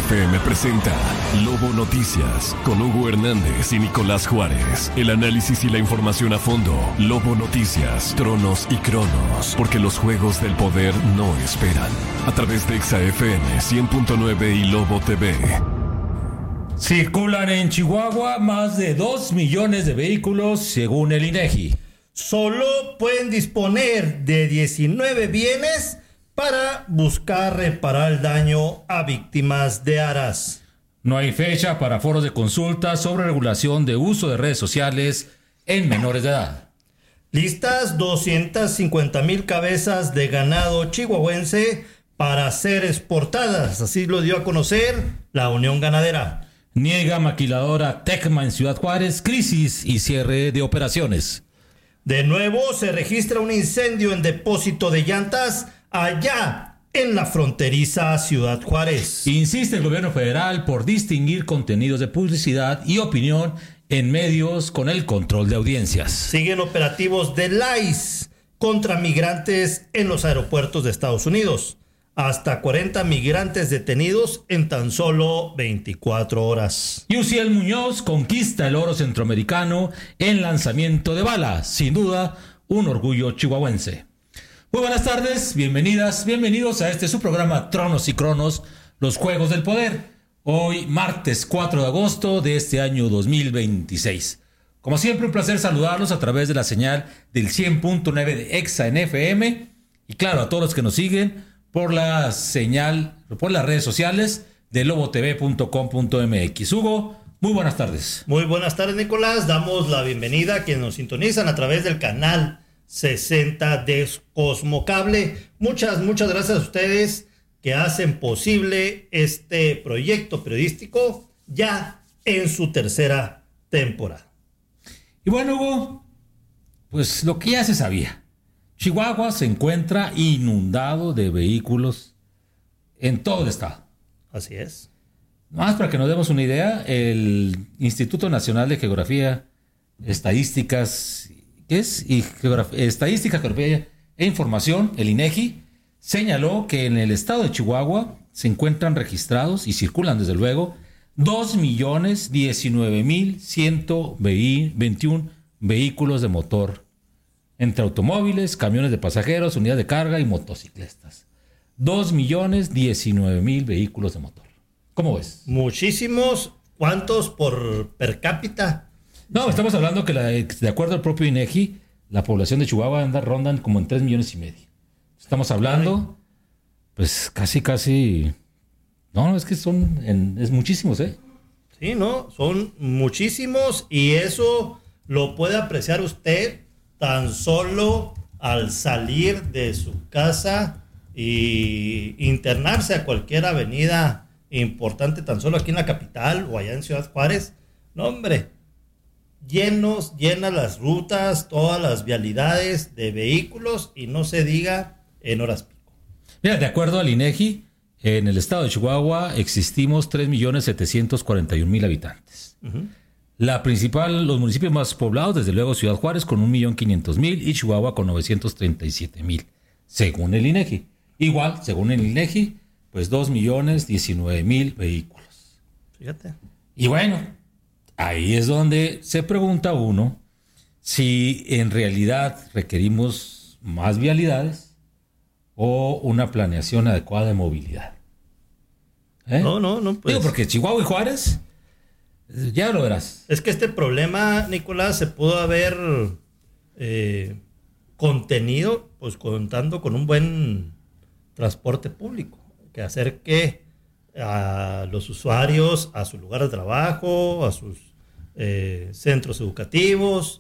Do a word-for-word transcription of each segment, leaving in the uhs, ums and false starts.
F M presenta Lobo Noticias con Hugo Hernández y Nicolás Juárez. El análisis y la información a fondo. Lobo Noticias, tronos y cronos. Porque los juegos del poder no esperan. A través de Exa F M cien punto nueve y Lobo T V. Circulan en Chihuahua más de dos millones de vehículos según el INEGI. Solo pueden disponer de diecinueve bienes para buscar reparar el daño a víctimas de aras. No hay fecha para foros de consulta sobre regulación de uso de redes sociales en menores de edad. Listas doscientas cincuenta mil cabezas de ganado chihuahuense para ser exportadas. Así lo dio a conocer la Unión Ganadera. Niega maquiladora Tecma en Ciudad Juárez crisis y cierre de operaciones. De nuevo se registra un incendio en depósito de llantas allá en la fronteriza Ciudad Juárez. Insiste el gobierno federal por distinguir contenidos de publicidad y opinión en medios con el control de audiencias. Siguen operativos de la I C E contra migrantes en los aeropuertos de Estados Unidos. Hasta cuarenta migrantes detenidos en tan solo veinticuatro horas. Yusiel Muñoz conquista el oro centroamericano en lanzamiento de bala. Sin duda, un orgullo chihuahuense. Muy buenas tardes, bienvenidas, bienvenidos a este su programa Tronos y Cronos, los Juegos del Poder. Hoy, martes cuatro de agosto de este año dos mil veintiséis. Como siempre, un placer saludarlos a través de la señal del cien punto nueve de Exa en F M. Y claro, a todos los que nos siguen por la señal, por las redes sociales de lobo t v punto com punto m x. Hugo, muy buenas tardes. Muy buenas tardes, Nicolás. Damos la bienvenida a quienes nos sintonizan a través del canal sesenta de Cosmocable. Muchas, muchas gracias a ustedes que hacen posible este proyecto periodístico ya en su tercera temporada. Y bueno, Hugo, pues lo que ya se sabía. Chihuahua se encuentra inundado de vehículos en todo el estado. Así es. Más para que nos demos una idea, el Instituto Nacional de Geografía, Estadísticas, ¿qué es? Y Geograf- Estadística, Geografía e Información, el INEGI, señaló que en el estado de Chihuahua se encuentran registrados y circulan desde luego dos millones diecinueve mil ciento veintiuno vehículos de motor, entre automóviles, camiones de pasajeros, unidades de carga y motocicletas. dos millones diecinueve mil vehículos de motor. ¿Cómo ves? Muchísimos. ¿Cuántos por per cápita? No, estamos hablando que la, de acuerdo al propio INEGI, la población de Chihuahua anda, rondan como en tres millones y medio. Estamos hablando, pues casi, casi... No, es que son, en, es muchísimos, ¿eh? Sí, no, son muchísimos y eso lo puede apreciar usted tan solo al salir de su casa y internarse a cualquier avenida importante, tan solo aquí en la capital o allá en Ciudad Juárez. No, hombre, llenos, llenas las rutas, todas las vialidades de vehículos y no se diga en horas pico. Mira, de acuerdo al INEGI, en el estado de Chihuahua existimos tres millones setecientos cuarenta y un mil habitantes. Uh-huh. La principal, los municipios más poblados, desde luego Ciudad Juárez con un millón quinientos mil y Chihuahua con novecientos treinta y siete mil, según el INEGI. Igual, según el INEGI, pues dos millones diecinueve mil vehículos. Fíjate. Y bueno, ahí es donde se pregunta uno si en realidad requerimos más vialidades o una planeación adecuada de movilidad. ¿Eh? No, no, no. Pues... Digo, porque Chihuahua y Juárez... Ya lo verás. Es que este problema, Nicolás, se pudo haber eh, contenido pues contando con un buen transporte público que acerque a los usuarios a su lugar de trabajo, a sus eh, centros educativos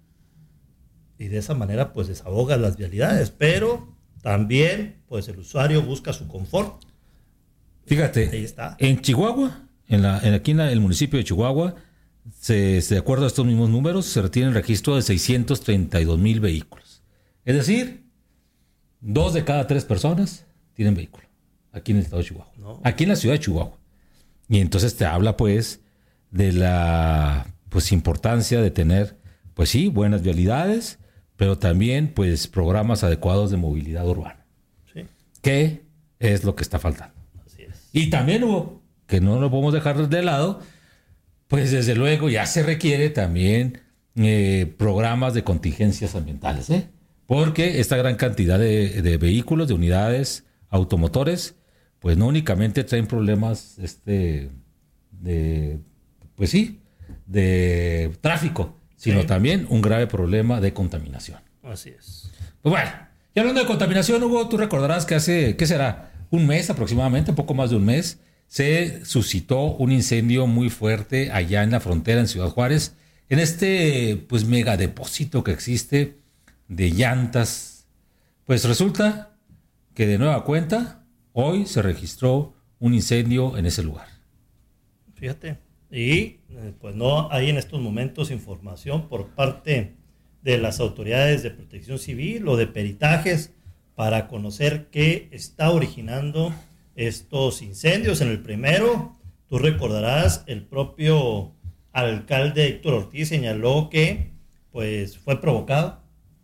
y de esa manera pues desahoga las vialidades, pero también pues el usuario busca su confort. Fíjate, ahí está. En Chihuahua, En la, en aquí en la, el municipio de Chihuahua, se, se, de acuerdo a estos mismos números, se retiene el registro de seiscientos treinta y dos mil vehículos. Es decir, dos de cada tres personas tienen vehículo aquí en el estado de Chihuahua. No. Aquí en la ciudad de Chihuahua. Y entonces te habla, pues, de la pues importancia de tener, pues sí, buenas vialidades, pero también, pues, programas adecuados de movilidad urbana. Sí. ¿Qué es lo que está faltando? Así es. Y también hubo... que no lo podemos dejar de lado, pues desde luego ya se requiere también eh, programas de contingencias ambientales, ¿eh? Porque esta gran cantidad de, de vehículos, de unidades automotores, pues no únicamente traen problemas este, de, pues sí, de tráfico, sino sí, también un grave problema de contaminación. Así es. Pues bueno, y hablando de contaminación, Hugo, tú recordarás que hace, ¿qué será? Un mes aproximadamente, un poco más de un mes, se suscitó un incendio muy fuerte allá en la frontera, en Ciudad Juárez, en este pues megadepósito que existe de llantas. Pues resulta que de nueva cuenta, hoy se registró un incendio en ese lugar. Fíjate, y pues no hay en estos momentos información por parte de las autoridades de protección civil o de peritajes para conocer qué está originando estos incendios. En el primero, tú recordarás, el propio alcalde Héctor Ortiz señaló que pues fue provocado.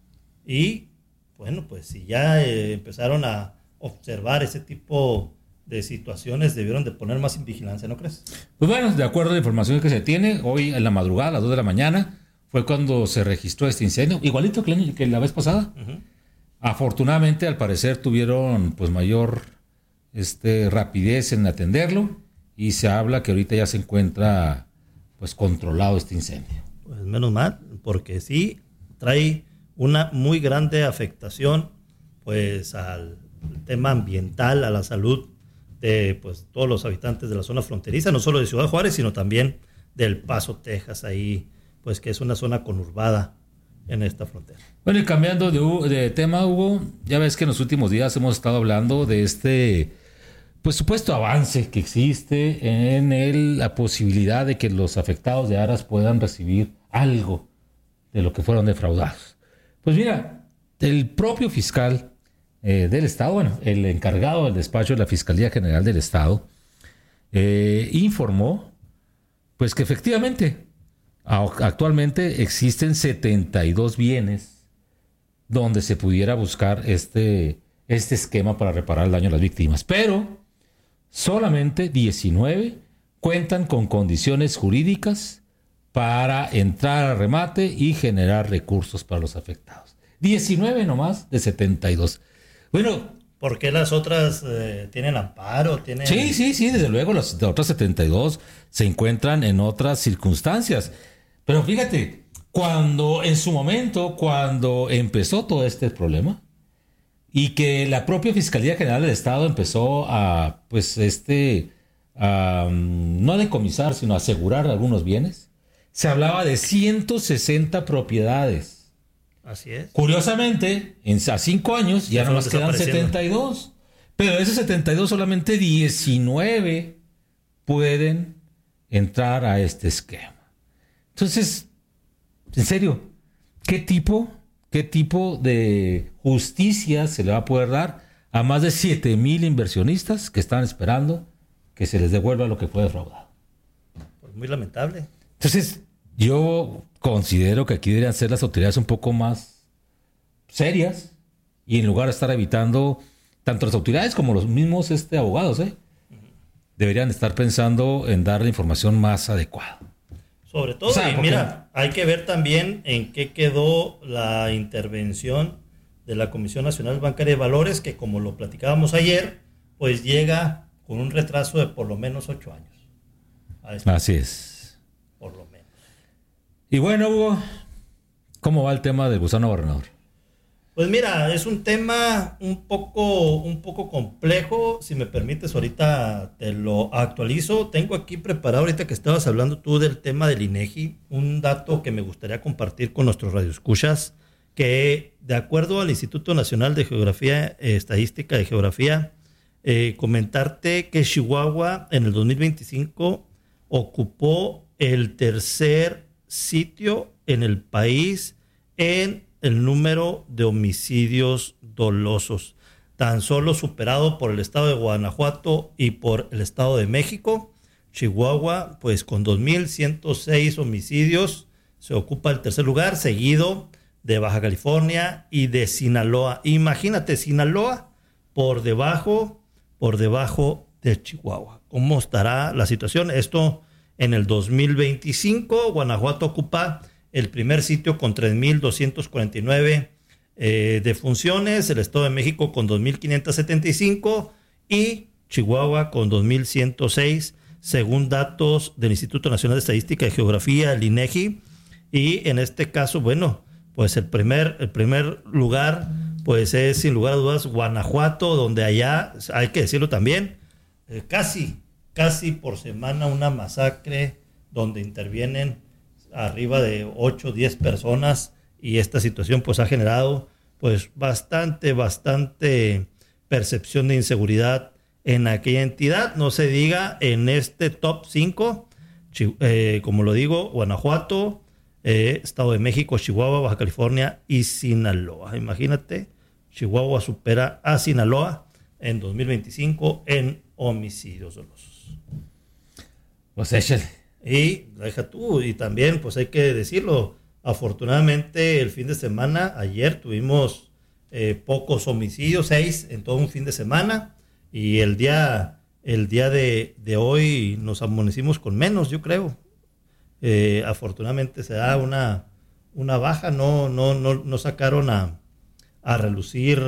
Y bueno, pues si ya eh, empezaron a observar ese tipo de situaciones, debieron de poner más en vigilancia, ¿no crees? Pues bueno, de acuerdo a la información que se tiene, hoy en la madrugada, a las dos de la mañana, fue cuando se registró este incendio, igualito que la, que la vez pasada. Uh-huh. Afortunadamente, al parecer, tuvieron pues mayor este, rapidez en atenderlo y se habla que ahorita ya se encuentra pues controlado este incendio. Pues menos mal, porque sí trae una muy grande afectación pues al tema ambiental, a la salud de pues todos los habitantes de la zona fronteriza, no solo de Ciudad Juárez, sino también del Paso, Texas, ahí pues que es una zona conurbada en esta frontera. Bueno, y cambiando de, de tema, Hugo, ya ves que en los últimos días hemos estado hablando de este pues supuesto avance que existe en el, la posibilidad de que los afectados de Aras puedan recibir algo de lo que fueron defraudados. Pues mira, el propio fiscal eh, del Estado, bueno, el encargado del despacho de la Fiscalía General del Estado, eh, informó pues que efectivamente actualmente existen setenta y dos bienes donde se pudiera buscar este, este esquema para reparar el daño a las víctimas, pero solamente diecinueve cuentan con condiciones jurídicas para entrar a remate y generar recursos para los afectados. diecinueve nomás de setenta y dos. Bueno, ¿por qué las otras eh, tienen amparo? ¿Tienen... Sí, sí, sí, desde luego las otras setenta y dos se encuentran en otras circunstancias. Pero fíjate, cuando en su momento, cuando empezó todo este problema y que la propia Fiscalía General del Estado empezó a, pues, este, a, no a decomisar, sino a asegurar algunos bienes, se hablaba de ciento sesenta propiedades. Así es. Curiosamente, en, a cinco años ya nomás quedan setenta y dos. Pero de esos setenta y dos solamente diecinueve pueden entrar a este esquema. Entonces, en serio, ¿qué tipo, qué tipo de justicia se le va a poder dar a más de siete mil inversionistas que están esperando que se les devuelva lo que fue defraudado? Pues muy lamentable. Entonces, yo considero que aquí deberían ser las autoridades un poco más serias y en lugar de estar evitando, tanto las autoridades como los mismos este, abogados, ¿eh? deberían estar pensando en dar la información más adecuada. Sobre todo, o sea, y mira, hay que ver también en qué quedó la intervención de la Comisión Nacional Bancaria de Valores, que como lo platicábamos ayer, pues llega con un retraso de por lo menos ocho años. Así es. Por lo menos. Y bueno, Hugo, ¿cómo va el tema del gusano gobernador? Pues mira, es un tema un poco, un poco complejo. Si me permites, ahorita te lo actualizo. Tengo aquí preparado, ahorita que estabas hablando tú del tema del INEGI, un dato que me gustaría compartir con nuestros radioescuchas, que de acuerdo al Instituto Nacional de Geografía, eh, Estadística de Geografía, eh, comentarte que Chihuahua en el dos mil veinticinco ocupó el tercer sitio en el país en el número de homicidios dolosos, tan solo superado por el estado de Guanajuato y por el estado de México. Chihuahua, pues con dos mil ciento seis homicidios, se ocupa el tercer lugar, seguido de Baja California y de Sinaloa. Imagínate, Sinaloa por debajo, por debajo de Chihuahua. ¿Cómo estará la situación? Esto en el dos mil veinticinco, Guanajuato ocupa el primer sitio con tres mil doscientos cuarenta y nueve eh, defunciones, el Estado de México con dos mil quinientos setenta y cinco y Chihuahua con dos mil ciento seis, según datos del Instituto Nacional de Estadística y Geografía, el INEGI. Y en este caso, bueno, pues el primer, el primer lugar, pues es sin lugar a dudas Guanajuato, donde allá, hay que decirlo también, eh, casi, casi por semana una masacre donde intervienen arriba de ocho o diez personas, y esta situación pues ha generado pues bastante, bastante percepción de inseguridad en aquella entidad. No se diga en este top cinco, eh, como lo digo, Guanajuato, eh, Estado de México, Chihuahua, Baja California y Sinaloa. Imagínate, Chihuahua supera a Sinaloa en dos mil veinticinco en homicidios dolosos. Pues échale. Y deja tú, y también pues hay que decirlo, afortunadamente el fin de semana, ayer tuvimos eh, pocos homicidios, seis en todo un fin de semana, y el día, el día de, de hoy nos amanecimos con menos, yo creo. Eh, afortunadamente se da una, una baja, no, no, no, no sacaron a, a relucir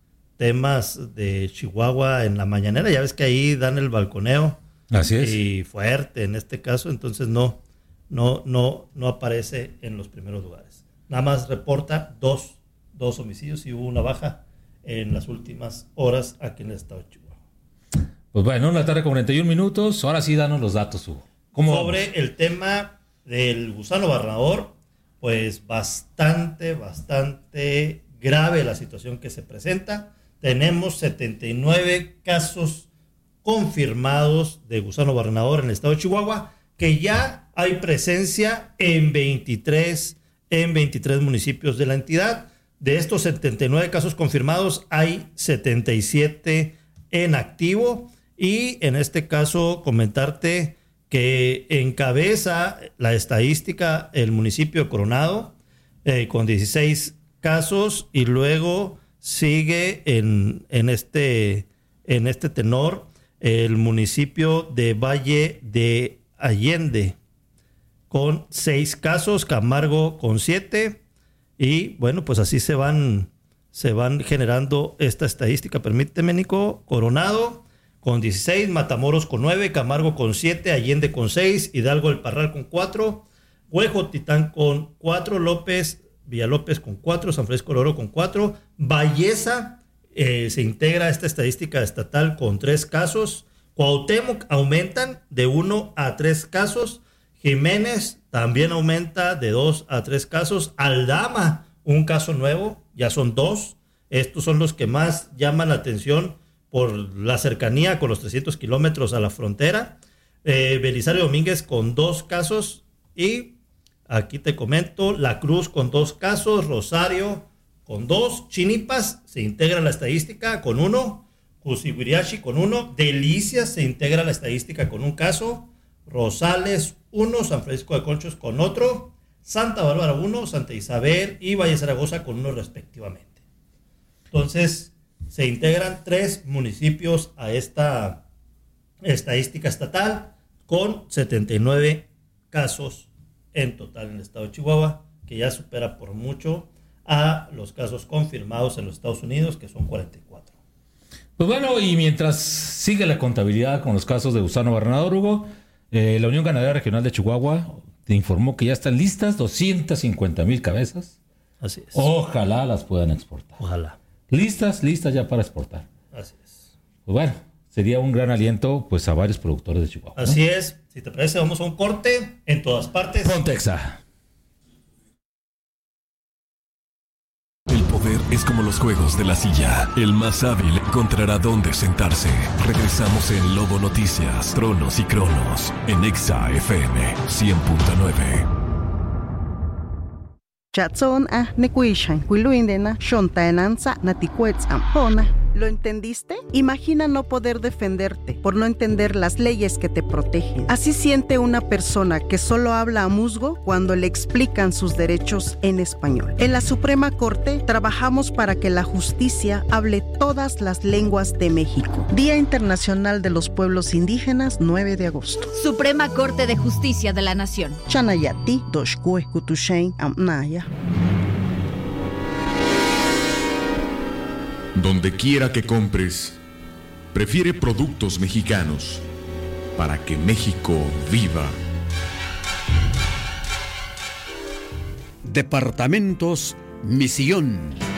temas de Chihuahua en la mañanera, ya ves que ahí dan el balconeo. Así es. Y fuerte en este caso, entonces no, no, no, no aparece en los primeros lugares. Nada más reporta dos, dos homicidios y hubo una baja en las últimas horas aquí en el estado de Chihuahua. Pues bueno, la tarde con cuarenta y un minutos. Ahora sí, danos los datos, Hugo. ¿Cómo Sobre vamos? El tema del gusano barrenador, pues bastante, bastante grave la situación que se presenta. Tenemos setenta y nueve casos confirmados de gusano barrenador en el estado de Chihuahua, que ya hay presencia en veintitrés, en veintitrés municipios de la entidad. De estos setenta y nueve casos confirmados, hay setenta y siete en activo, y en este caso comentarte que encabeza la estadística el municipio de Coronado eh, con dieciséis casos, y luego sigue en, en, este, en este tenor el municipio de Valle de Allende con seis casos, Camargo con siete, y bueno, pues así se van, se van generando esta estadística. Permíteme, Nico. Coronado con dieciséis, Matamoros con nueve, Camargo con siete, Allende con seis, Hidalgo del Parral con cuatro, Huejotitán con cuatro, López, Villalópez con cuatro, San Francisco de Oro con cuatro, Valleza Eh, se integra a esta estadística estatal con tres casos. Cuauhtémoc aumentan de uno a tres casos. Jiménez también aumenta de dos a tres casos. Aldama, un caso nuevo, ya son dos. Estos son los que más llaman la atención por la cercanía con los trescientos kilómetros a la frontera. Eh, Belisario Domínguez con dos casos. Y aquí te comento, La Cruz con dos casos. Rosario con dos, Chinipas se integra a la estadística con uno, Cusiguiriachi con uno, Delicias se integra a la estadística con un caso, Rosales uno, San Francisco de Conchos con otro, Santa Bárbara uno, Santa Isabel y Valle Zaragoza con uno respectivamente. Entonces se integran tres municipios a esta estadística estatal con setenta y nueve casos en total en el estado de Chihuahua, que ya supera por mucho a los casos confirmados en los Estados Unidos, que son cuarenta y cuatro. Pues bueno, y mientras sigue la contabilidad con los casos de gusano barrenador, Hugo, eh, la Unión Ganadera Regional de Chihuahua te informó que ya están listas doscientas cincuenta mil cabezas. Así es. Ojalá las puedan exportar. Ojalá. Listas, listas ya para exportar. Así es. Pues bueno, sería un gran aliento pues a varios productores de Chihuahua, ¿no? Así es. Si te parece, vamos a un corte en todas partes. Frontexa. El poder es como los juegos de la silla. El más hábil encontrará dónde sentarse. Regresamos en Lobo Noticias, Tronos y Cronos, en Exa F M cien punto nueve. Chatson a nekuishan, kuiluindena, shontaenanza, naticuetz ampona. ¿Lo entendiste? Imagina no poder defenderte por no entender las leyes que te protegen. Así siente una persona que solo habla a musgo cuando le explican sus derechos en español. En la Suprema Corte trabajamos para que la justicia hable todas las lenguas de México. Día Internacional de los Pueblos Indígenas, nueve de agosto. Suprema Corte de Justicia de la Nación. Chanayati, Doshkue, Kutushain, Amnaya. Donde quiera que compres, prefiere productos mexicanos para que México viva. Departamentos Misión.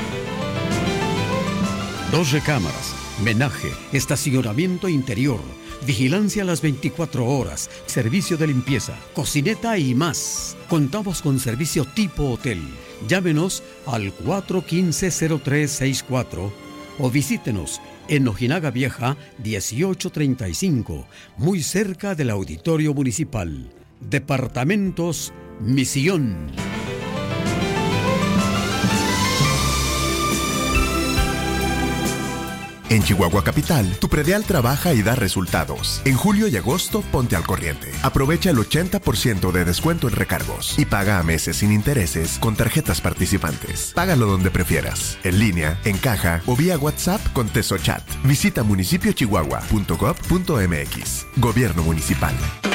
Dos recámaras, menaje, estacionamiento interior, vigilancia a las veinticuatro horas, servicio de limpieza, cocineta y más. Contamos con servicio tipo hotel. Llámenos al cuatro uno cinco, cero tres seis cuatro o visítenos en Ojinaga Vieja dieciocho treinta y cinco, muy cerca del Auditorio Municipal. Departamentos Misión. En Chihuahua Capital, tu predial trabaja y da resultados. En julio y agosto, ponte al corriente. Aprovecha el ochenta por ciento de descuento en recargos y paga a meses sin intereses con tarjetas participantes. Págalo donde prefieras, en línea, en caja o vía WhatsApp con TesoChat. Visita municipio chihuahua punto gob punto m x. Gobierno Municipal.